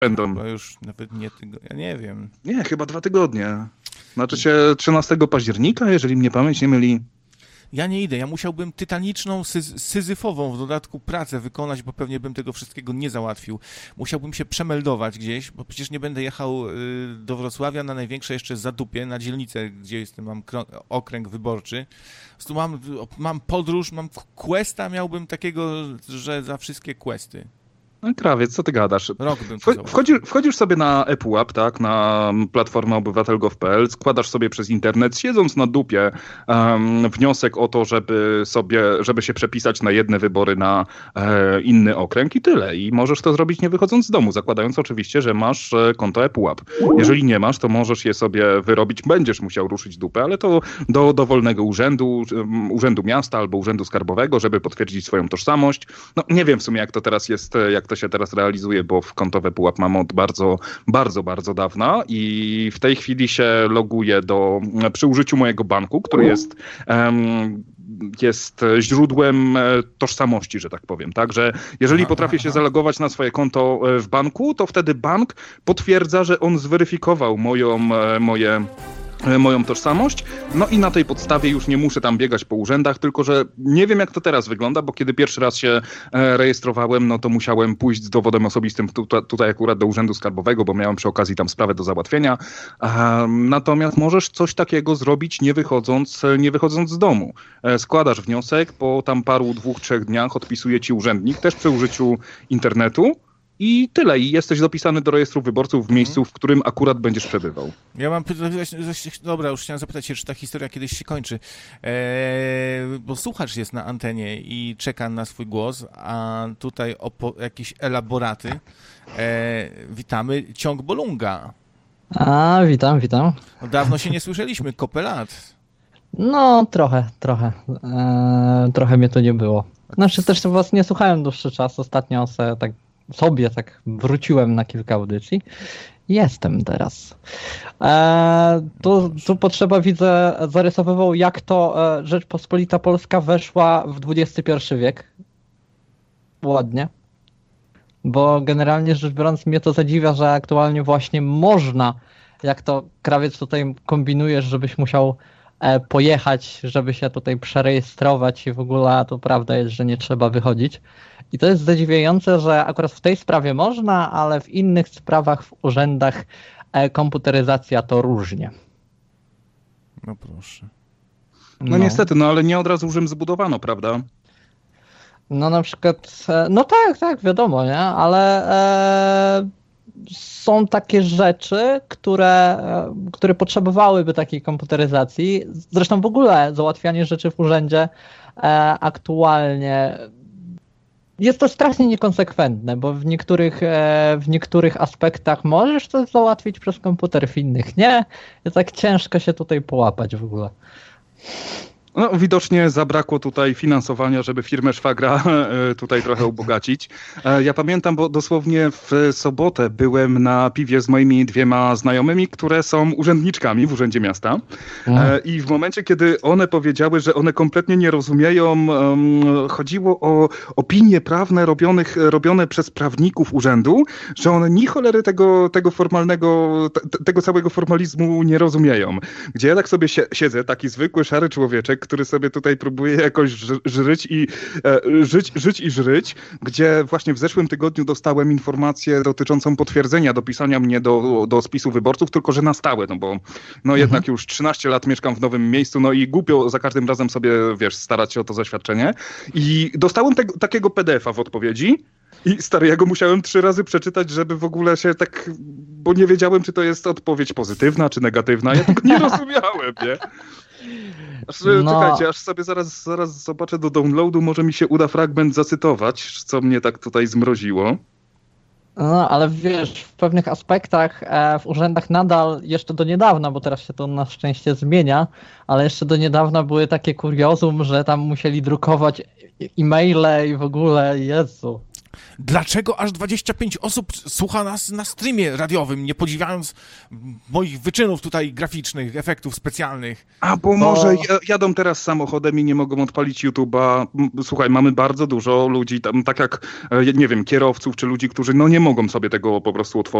Będą. Bo już nawet nie ja nie wiem. Nie, chyba 2 tygodnie. Znaczy się 13 października, jeżeli mnie pamięć nie myli. Ja nie idę, ja musiałbym tytaniczną, syzyfową w dodatku pracę wykonać, bo pewnie bym tego wszystkiego nie załatwił. Musiałbym się przemeldować gdzieś, bo przecież nie będę jechał do Wrocławia na największe jeszcze Zadupie, na dzielnicę, gdzie jestem, mam okręg wyborczy. Tu mam podróż, mam questa, miałbym takiego, że za wszystkie questy. No krawiec, co ty gadasz? Rok bym Wchodzisz sobie na ePUAP, tak, na platformę obywatel.gov.pl, składasz sobie przez internet, siedząc na dupie, wniosek o to, żeby się przepisać na jedne wybory na inny okręg i tyle. I możesz to zrobić nie wychodząc z domu, zakładając oczywiście, że masz konto ePUAP. Jeżeli nie masz, to możesz je sobie wyrobić, będziesz musiał ruszyć dupę, ale to do dowolnego urzędu miasta albo urzędu skarbowego, żeby potwierdzić swoją tożsamość. No nie wiem w sumie jak to teraz jest, jak to się teraz realizuje, bo w konto ePUAP mam od bardzo, bardzo, bardzo dawna i w tej chwili się loguję przy użyciu mojego banku, który jest źródłem tożsamości, że tak powiem. Także jeżeli potrafię się zalogować na swoje konto w banku, to wtedy bank potwierdza, że on zweryfikował moją tożsamość, no i na tej podstawie już nie muszę tam biegać po urzędach, tylko że nie wiem jak to teraz wygląda, bo kiedy pierwszy raz się rejestrowałem, no to musiałem pójść z dowodem osobistym tutaj akurat do urzędu skarbowego, bo miałem przy okazji tam sprawę do załatwienia, natomiast możesz coś takiego zrobić nie wychodząc z domu. Składasz wniosek, po tam paru 2-3 dniach odpisuje ci urzędnik, też przy użyciu internetu. I tyle. I jesteś dopisany do rejestru wyborców w miejscu, w którym akurat będziesz przebywał. Ja mam dobra, już chciałem zapytać się, czy ta historia kiedyś się kończy. Bo słuchacz jest na antenie i czeka na swój głos, a tutaj jakieś elaboraty. Witamy Ciąg Bolunga. Witam. No, dawno się nie słyszeliśmy, kopę lat. No, trochę. Trochę mnie to nie było. Znaczy też was nie słuchałem dłuższy czas. Ostatnio sobie wróciłem na kilka audycji. Jestem teraz. Tu potrzeba, widzę, zarysowywał, jak to Rzeczpospolita Polska weszła w XXI wiek. Ładnie. Bo generalnie rzecz biorąc mnie to zadziwia, że aktualnie właśnie można, jak to krawiec tutaj kombinujesz, żebyś musiał pojechać, żeby się tutaj przerejestrować i w ogóle to prawda jest, że nie trzeba wychodzić. I to jest zadziwiające, że akurat w tej sprawie można, ale w innych sprawach w urzędach komputeryzacja to różnie. No proszę. No niestety, ale nie od razu Rzym zbudowano, prawda? No na przykład, no tak, wiadomo, nie? Ale są takie rzeczy, które potrzebowałyby takiej komputeryzacji. Zresztą w ogóle załatwianie rzeczy w urzędzie aktualnie jest to strasznie niekonsekwentne, bo w niektórych aspektach możesz coś załatwić przez komputer, w innych nie. Jest tak ciężko się tutaj połapać w ogóle. No, widocznie zabrakło tutaj finansowania, żeby firmę szwagra tutaj trochę ubogacić. Ja pamiętam, bo dosłownie w sobotę byłem na piwie z moimi 2 znajomymi, które są urzędniczkami w Urzędzie Miasta. I w momencie, kiedy one powiedziały, że one kompletnie nie rozumieją, chodziło o opinie prawne robione przez prawników urzędu, że one ni cholery tego formalnego, tego całego formalizmu nie rozumieją. Gdzie ja tak sobie siedzę, taki zwykły, szary człowieczek, który sobie tutaj próbuje jakoś żyć, gdzie właśnie w zeszłym tygodniu dostałem informację dotyczącą potwierdzenia dopisania mnie do spisu wyborców, tylko że na stałe, no bo jednak już 13 lat mieszkam w nowym miejscu, no i głupio za każdym razem sobie, starać się o to zaświadczenie. I dostałem takiego PDF-a w odpowiedzi. I stary, ja go musiałem 3 razy przeczytać, żeby w ogóle się bo nie wiedziałem, czy to jest odpowiedź pozytywna, czy negatywna. Ja tego nie rozumiałem, nie? Czekajcie, aż sobie zaraz zobaczę do downloadu, może mi się uda fragment zacytować, co mnie tak tutaj zmroziło. No, ale wiesz, w pewnych aspektach w urzędach nadal, jeszcze do niedawna, bo teraz się to na szczęście zmienia, ale jeszcze do niedawna były takie kuriozum, że tam musieli drukować e-maile i w ogóle, Jezu. Dlaczego aż 25 osób słucha nas na streamie radiowym, nie podziwiając moich wyczynów tutaj graficznych, efektów specjalnych? Bo może jadą teraz samochodem i nie mogą odpalić YouTube'a. Słuchaj, mamy bardzo dużo ludzi, tam, tak jak, nie wiem, kierowców czy ludzi, którzy nie mogą sobie tego po prostu otworzyć